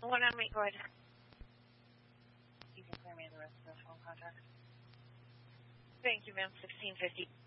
One on me, go ahead. You can clear me the rest of the phone contract. Thank you, ma'am. 1650.